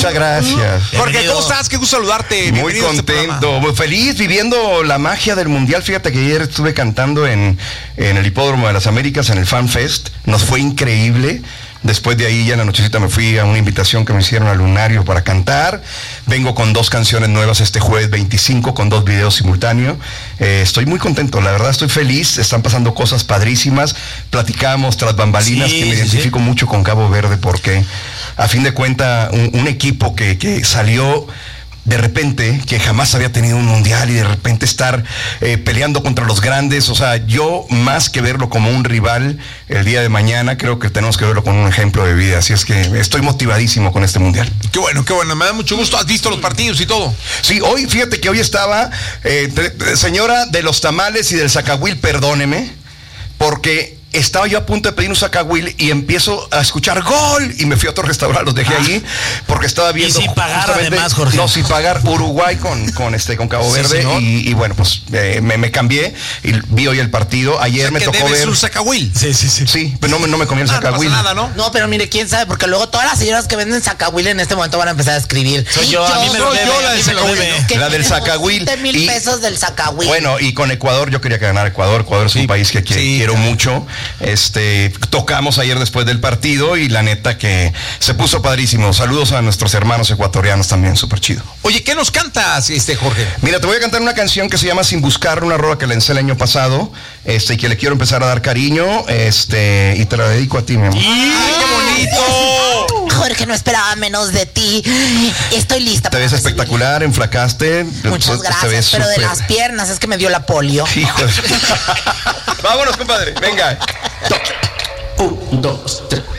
Muchas gracias. Jorge, ¿cómo estás? Qué gusto saludarte. Muy contento, muy feliz, viviendo la magia del Mundial. Fíjate que ayer estuve cantando en el Hipódromo de las Américas, en el Fan Fest. Nos fue increíble. Después de ahí, ya en la nochecita, me fui a una invitación que me hicieron al Lunario para cantar. Vengo con 2 canciones nuevas este jueves 25, con 2 videos simultáneos. Estoy muy contento, la verdad estoy feliz. Están pasando cosas padrísimas. Platicamos tras bambalinas, que me identifico mucho con Cabo Verde, porque a fin de cuentas, un equipo que salió de repente, que jamás había tenido un mundial, y de repente estar peleando contra los grandes. O sea, yo, más que verlo como un rival el día de mañana, creo que tenemos que verlo como un ejemplo de vida. Así es que estoy motivadísimo con este mundial. Qué bueno, me da mucho gusto. ¿Has visto los partidos y todo? Sí, fíjate que hoy estaba, señora de los tamales y del zacahuil, perdóneme, porque estaba yo a punto de pedir un zacahuil y empiezo a escuchar ¡gol! Y me fui a otro restaurante, los dejé allí, porque estaba viendo. Y sin pagar además, Jorge. No, sin pagar, Uruguay con Cabo Verde. Y bueno, pues me cambié y vi hoy el partido. Ayer me tocó ver un zacahuil. Sí, pero no me comí el zacahuil. No pasa nada, ¿no? No, pero mire, quién sabe, porque luego todas las señoras que venden zacahuil en este momento van a empezar a escribir. Soy yo, a mí me lo debe. la del zacahuil. La del zacahuil. 7,000 pesos del zacahuil. Bueno, y con Ecuador, yo quería que ganara Ecuador. Ecuador es un país que quiero mucho. Tocamos ayer después del partido y la neta que se puso padrísimo. Saludos a nuestros hermanos ecuatorianos también, súper chido. Oye, ¿qué nos cantas, Jorge? Mira, te voy a cantar una canción que se llama Sin Buscar, una rola que lancé el año pasado, y que le quiero empezar a dar cariño, y te la dedico a ti, mi amor. ¡Ay, qué bonito! Jorge, no esperaba menos de ti. Estoy lista. Te ves espectacular, enflacaste. Muchas gracias, pero de las piernas es que me dio la polio. Hijo de... Vámonos, compadre, venga. 1, 2, 3.